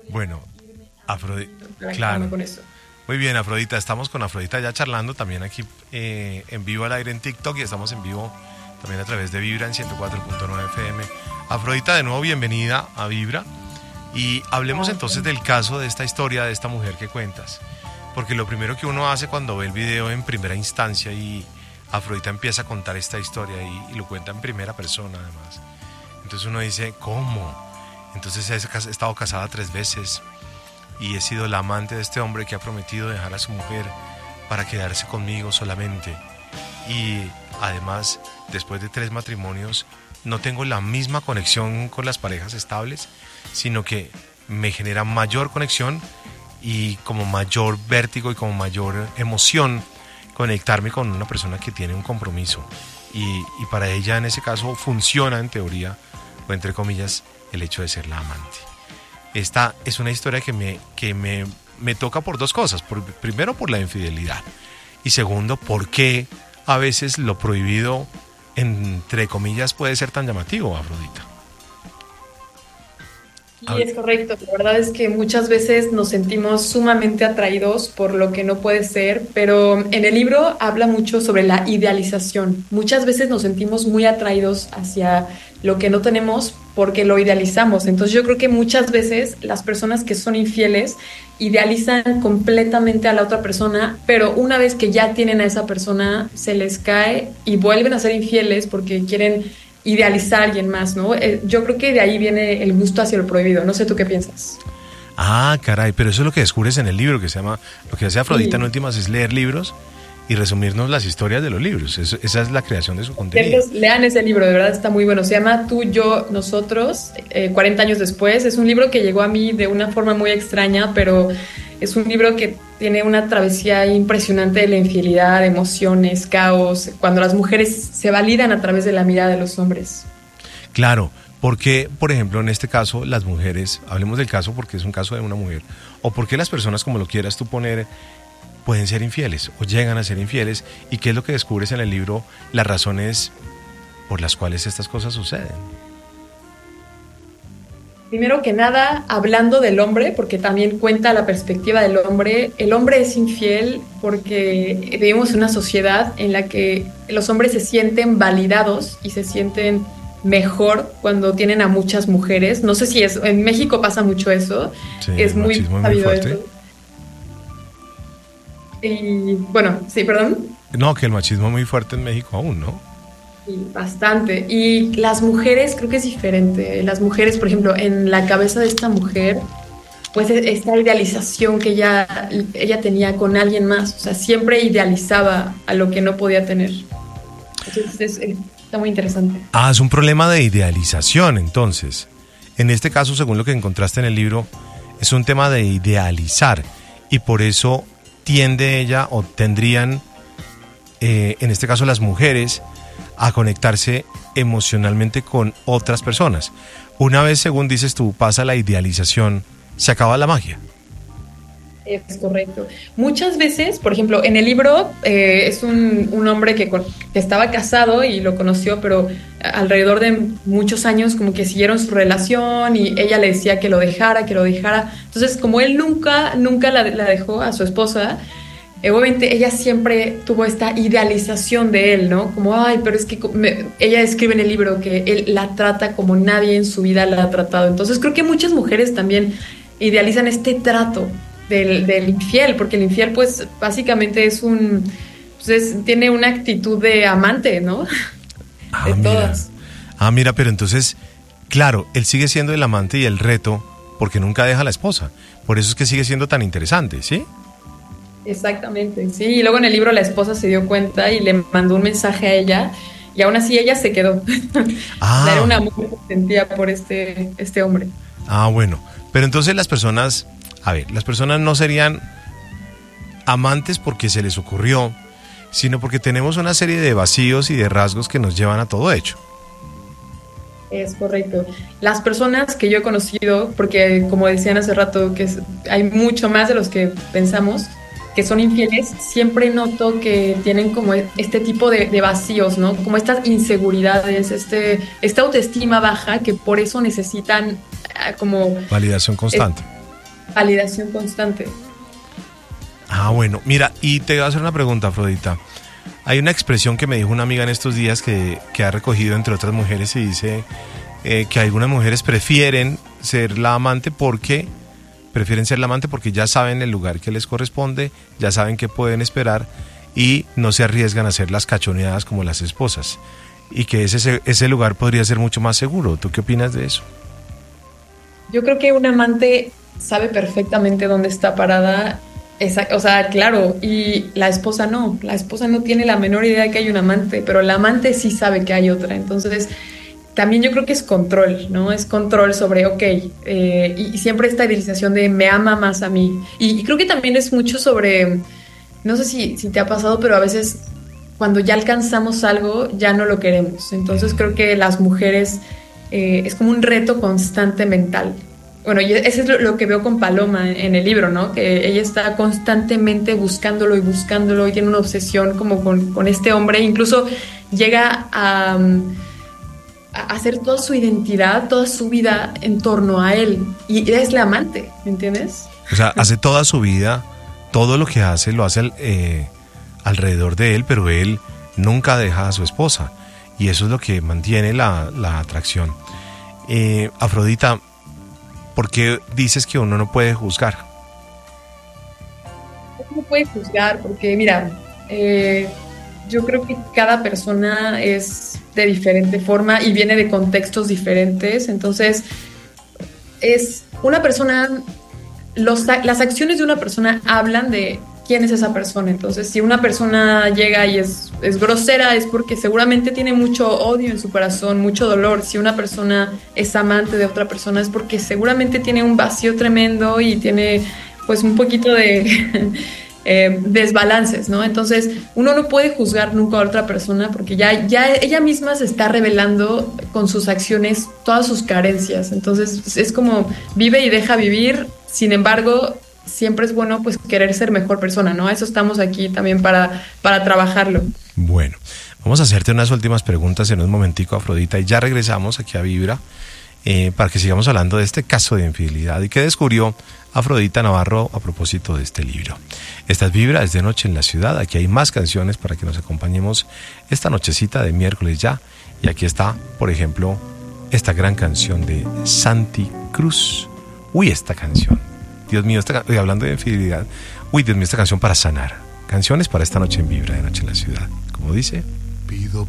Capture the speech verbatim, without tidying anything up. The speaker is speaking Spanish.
Bueno, Afrodita, claro. Con eso. Muy bien, Afrodita, estamos con Afrodita ya charlando también aquí eh, en vivo al aire en TikTok y estamos en vivo también a través de Vibra en ciento cuatro punto nueve F M. Afrodita, de nuevo bienvenida a Vibra y hablemos entonces del caso de esta historia de esta mujer que cuentas, porque lo primero que uno hace cuando ve el video en primera instancia y Afrodita empieza a contar esta historia y, y lo cuenta en primera persona además, entonces uno dice, ¿cómo? Entonces he estado casada tres veces y he sido la amante de este hombre que ha prometido dejar a su mujer para quedarse conmigo solamente. Y además, después de tres matrimonios, no tengo la misma conexión con las parejas estables, sino que me genera mayor conexión y como mayor vértigo y como mayor emoción conectarme con una persona que tiene un compromiso. Y, y para ella, en ese caso, funciona en teoría, o entre comillas, el hecho de ser la amante. Esta es una historia que me, que me, me toca por dos cosas. Por, primero, por la infidelidad. Y segundo, por qué a veces lo prohibido, entre comillas, puede ser tan llamativo, Afrodita. Sí, es correcto. La verdad es que muchas veces nos sentimos sumamente atraídos por lo que no puede ser, pero en el libro habla mucho sobre la idealización. Muchas veces nos sentimos muy atraídos hacia lo que no tenemos porque lo idealizamos. Entonces yo creo que muchas veces las personas que son infieles idealizan completamente a la otra persona, pero una vez que ya tienen a esa persona, se les cae y vuelven a ser infieles porque quieren idealizar a alguien más, ¿no? Eh, yo creo que de ahí viene el gusto hacia lo prohibido. No sé tú qué piensas. Ah, caray, pero eso es lo que descubres en el libro, que se llama, lo que hace Afrodita sí. En últimas es leer libros y resumirnos las historias de los libros. Eso, esa es la creación de su contenido. Entonces, lean ese libro, de verdad está muy bueno. Se llama Tú, Yo, Nosotros, eh, cuarenta años después. Es un libro que llegó a mí de una forma muy extraña, pero es un libro que tiene una travesía impresionante de la infidelidad, emociones, caos, cuando las mujeres se validan a través de la mirada de los hombres. Claro, porque, por ejemplo, en este caso, las mujeres, hablemos del caso porque es un caso de una mujer, o porque las personas, como lo quieras tú poner, pueden ser infieles o llegan a ser infieles, y qué es lo que descubres en el libro, las razones por las cuales estas cosas suceden. Primero que nada, hablando del hombre, porque también cuenta la perspectiva del hombre, el hombre es infiel porque vivimos en una sociedad en la que los hombres se sienten validados y se sienten mejor cuando tienen a muchas mujeres. No sé si es, en México pasa mucho eso, sí, es muy sabido eso. Y bueno, sí, perdón. No, que el machismo es muy fuerte en México aún, ¿no? Sí, bastante. Y las mujeres creo que es diferente. Las mujeres, por ejemplo, en la cabeza de esta mujer, pues esta idealización que ella, ella tenía con alguien más, o sea, siempre idealizaba a lo que no podía tener. Entonces, es, está muy interesante. Ah, es un problema de idealización, entonces. En este caso, según lo que encontraste en el libro, es un tema de idealizar, y por eso tiende ella, o tendrían, eh, en este caso las mujeres, a conectarse emocionalmente con otras personas. Una vez, según dices tú, pasa la idealización, se acaba la magia. Es correcto. Muchas veces, por ejemplo, en el libro eh, es un, un hombre que, que estaba casado y lo conoció, pero alrededor de muchos años como que siguieron su relación y ella le decía que lo dejara, que lo dejara. Entonces, como él nunca, nunca la, la dejó a su esposa, Eh, obviamente ella siempre tuvo esta idealización de él, ¿no? Como, ay, pero es que me, ella escribe en el libro que él la trata como nadie en su vida la ha tratado. Entonces creo que muchas mujeres también idealizan este trato del, del infiel, porque el infiel pues básicamente es un, pues es, tiene una actitud de amante, ¿no? Ah, de mira. todas. Ah, mira, pero entonces, claro, él sigue siendo el amante y el reto porque nunca deja a la esposa. Por eso es que sigue siendo tan interesante, ¿sí? Exactamente, sí, y luego en el libro la esposa se dio cuenta y le mandó un mensaje a ella y aún así ella se quedó. Ah. O sea, era un amor que sentía por este, este hombre. Ah, bueno, pero entonces las personas, a ver, las personas no serían amantes porque se les ocurrió, sino porque tenemos una serie de vacíos y de rasgos que nos llevan a todo hecho. Es correcto. Las personas que yo he conocido, porque como decían hace rato, que es, hay mucho más de los que pensamos, que son infieles, siempre noto que tienen como este tipo de, de vacíos, ¿no? Como estas inseguridades, este, esta autoestima baja, que por eso necesitan uh, como... Validación constante. validación constante. Ah, bueno, mira, y te voy a hacer una pregunta, Afrodita. Hay una expresión que me dijo una amiga en estos días que, que ha recogido entre otras mujeres y dice eh, que algunas mujeres prefieren ser la amante porque prefieren ser la amante porque ya saben el lugar que les corresponde, ya saben qué pueden esperar y no se arriesgan a ser las cachoneadas como las esposas. Y que ese, ese lugar podría ser mucho más seguro. ¿Tú qué opinas de eso? Yo creo que un amante sabe perfectamente dónde está parada. Esa, o sea, claro, y la esposa no. La esposa no tiene la menor idea de que hay un amante, pero la amante sí sabe que hay otra. Entonces, también yo creo que es control, ¿no? Es control sobre, ok, eh, y, y siempre esta idealización de me ama más a mí. Y, y creo que también es mucho sobre, no sé si, si te ha pasado, pero a veces cuando ya alcanzamos algo, ya no lo queremos. Entonces creo que las mujeres eh, es como un reto constante mental. Bueno, y eso es lo, lo que veo con Paloma en, en el libro, ¿no? Que ella está constantemente buscándolo y buscándolo y tiene una obsesión como con, con este hombre. Incluso llega a, a hacer toda su identidad, toda su vida en torno a él. Y es la amante, ¿me entiendes? O sea, hace toda su vida, todo lo que hace lo hace eh, alrededor de él, pero él nunca deja a su esposa. Y eso es lo que mantiene la, la atracción. Eh, Afrodita, ¿por qué dices que uno no puede juzgar? No puede juzgar, porque mira, eh, yo creo que cada persona es de diferente forma y viene de contextos diferentes. Entonces, es una persona, los, las acciones de una persona hablan de quién es esa persona. Entonces, si una persona llega y es, es grosera, es porque seguramente tiene mucho odio en su corazón, mucho dolor. Si una persona es amante de otra persona, es porque seguramente tiene un vacío tremendo y tiene pues un poquito de eh, desbalances, ¿no? Entonces, uno no puede juzgar nunca a otra persona porque ya, ya ella misma se está revelando con sus acciones todas sus carencias. Entonces, es como vive y deja vivir. Sin embargo, siempre es bueno pues querer ser mejor persona, ¿no? A eso estamos aquí también para, para trabajarlo. Bueno, vamos a hacerte unas últimas preguntas en un momentico, Afrodita, y ya regresamos aquí a Vibra eh, para que sigamos hablando de este caso de infidelidad y que descubrió Afrodita Navarro a propósito de este libro. Esta es Vibra, es de noche en la ciudad. Aquí hay más canciones para que nos acompañemos esta nochecita de miércoles ya. Y aquí está, por ejemplo, esta gran canción de Santi Cruz. Uy, esta canción. Dios mío, esta, hablando de infidelidad, uy, Dios mío, esta canción para sanar. Canciones para esta noche en Vibra, de noche en la ciudad. Como dice, pido